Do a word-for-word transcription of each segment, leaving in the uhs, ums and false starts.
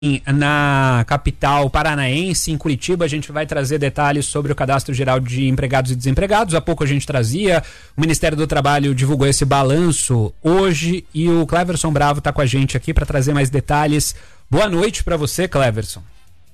na capital paranaense, em Curitiba. A gente vai trazer detalhes sobre o Cadastro Geral de Empregados e Desempregados. Há pouco a gente trazia, o Ministério do Trabalho divulgou esse balanço hoje e o Cleverson Bravo está com a gente aqui para trazer mais detalhes. Boa noite para você, Cleverson.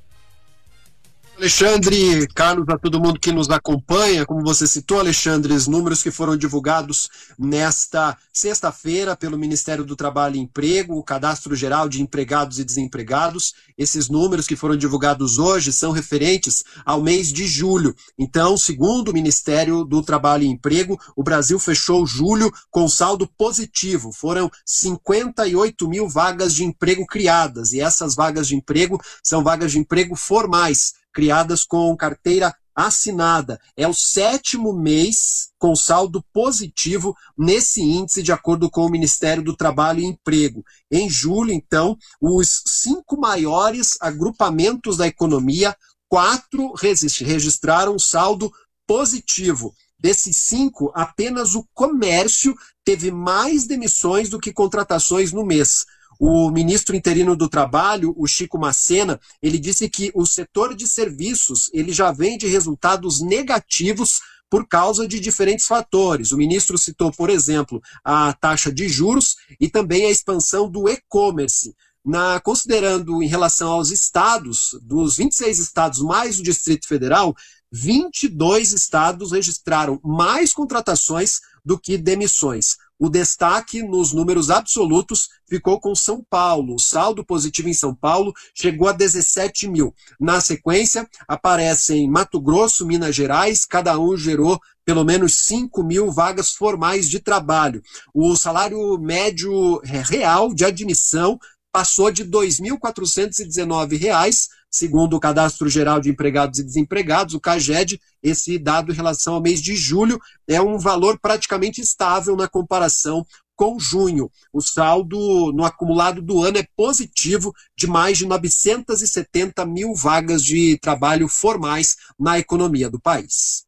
Alexandre, Carlos, a todo mundo que nos acompanha. Como você citou, Alexandre, os números que foram divulgados nesta sexta-feira pelo Ministério do Trabalho e Emprego, o Cadastro Geral de Empregados e Desempregados. Esses números que foram divulgados hoje são referentes ao mês de julho. Então, segundo o Ministério do Trabalho e Emprego, o Brasil fechou julho com saldo positivo. Foram cinquenta e oito mil vagas de emprego criadas, e essas vagas de emprego são vagas de emprego formais, criadas com carteira assinada. É o sétimo mês com saldo positivo nesse índice, de acordo com o Ministério do Trabalho e Emprego. Em julho, então, os cinco maiores agrupamentos da economia, quatro registraram saldo positivo. Desses cinco, apenas o comércio teve mais demissões do que contratações no mês. O ministro interino do Trabalho, o Chico Massena, ele disse que o setor de serviços ele já vem de resultados negativos por causa de diferentes fatores. O ministro citou, por exemplo, a taxa de juros e também a expansão do e-commerce. Na, considerando em relação aos estados, dos vinte e seis estados mais o Distrito Federal, vinte e dois estados registraram mais contratações do que demissões. O destaque nos números absolutos ficou com São Paulo. O saldo positivo em São Paulo chegou a dezessete mil. Na sequência, aparecem Mato Grosso, Minas Gerais, cada um gerou pelo menos cinco mil vagas formais de trabalho. O salário médio real de admissão passou de dois mil quatrocentos e dezenove reais, segundo o Cadastro Geral de Empregados e Desempregados, o CAGED. Esse dado em relação ao mês de julho é um valor praticamente estável na comparação com junho. O saldo no acumulado do ano é positivo, de mais de novecentos e setenta mil vagas de trabalho formais na economia do país.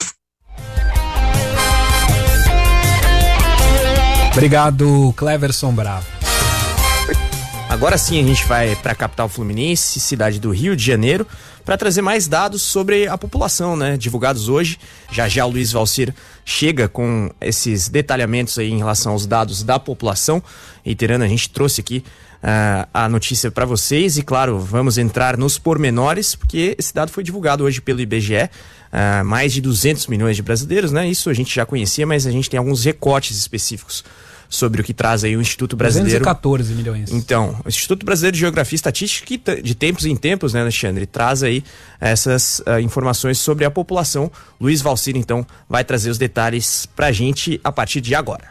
Obrigado, Cleverson Bravo. Agora sim a gente vai para a capital fluminense, cidade do Rio de Janeiro, para trazer mais dados sobre a população, né? Divulgados hoje. Já já o Luiz Valcir chega com esses detalhamentos aí em relação aos dados da população. Reiterando, a gente trouxe aqui uh, a notícia para vocês e, claro, vamos entrar nos pormenores, porque esse dado foi divulgado hoje pelo I B G E. Uh, mais de duzentos milhões de brasileiros, né? Isso a gente já conhecia, mas a gente tem alguns recortes específicos sobre o que traz aí o Instituto Brasileiro. duzentos e quatorze milhões. Então, o Instituto Brasileiro de Geografia e Estatística, que de tempos em tempos, né, Alexandre, traz aí essas uh, informações sobre a população. Luiz Valcir, então, vai trazer os detalhes pra gente a partir de agora.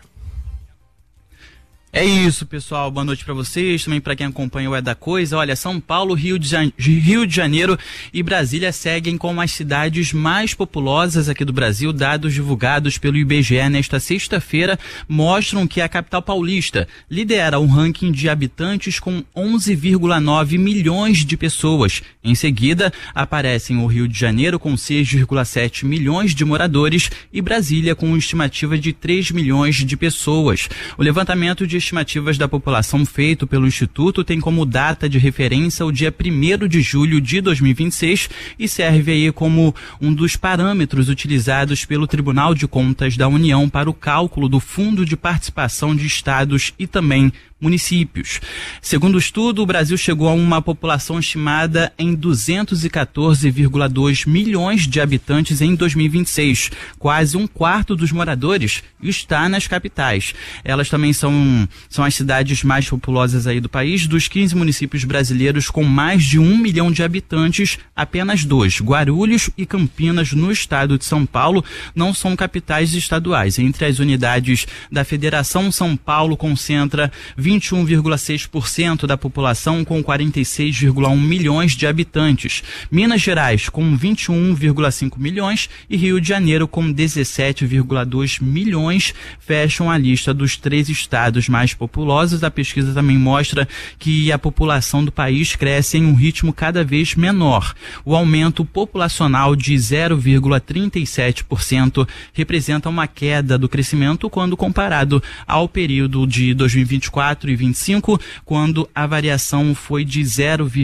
É isso, pessoal. Boa noite para vocês, também para quem acompanha o É da Coisa. Olha, São Paulo, Rio de, Jane... Rio de Janeiro e Brasília seguem como as cidades mais populosas aqui do Brasil. Dados divulgados pelo I B G E nesta sexta-feira mostram que a capital paulista lidera o ranking de habitantes com onze vírgula nove milhões de pessoas. Em seguida, aparecem o Rio de Janeiro com seis vírgula sete milhões de moradores e Brasília com uma estimativa de três milhões de pessoas. O levantamento de estimativas da população feito pelo Instituto tem como data de referência o dia primeiro de julho de dois mil e vinte e seis e serve aí como um dos parâmetros utilizados pelo Tribunal de Contas da União para o cálculo do Fundo de Participação de Estados e também municípios. Segundo o estudo, o Brasil chegou a uma população estimada em duzentos e quatorze vírgula dois milhões de habitantes em dois mil e vinte e seis. Quase um quarto dos moradores está nas capitais. Elas também são, são as cidades mais populosas aí do país. Dos quinze municípios brasileiros com mais de um milhão de habitantes, apenas dois, Guarulhos e Campinas, no estado de São Paulo, não são capitais estaduais. Entre as unidades da Federação, São Paulo concentra vinte e um vírgula seis por cento da população com quarenta e seis vírgula um milhões de habitantes. Minas Gerais com vinte e um vírgula cinco milhões e Rio de Janeiro com dezessete vírgula dois milhões fecham a lista dos três estados mais populosos. A pesquisa também mostra que a população do país cresce em um ritmo cada vez menor. O aumento populacional de zero vírgula trinta e sete por cento representa uma queda do crescimento quando comparado ao período de dois mil e vinte e quatro quatro vírgula vinte e cinco, quando a variação foi de zero vírgula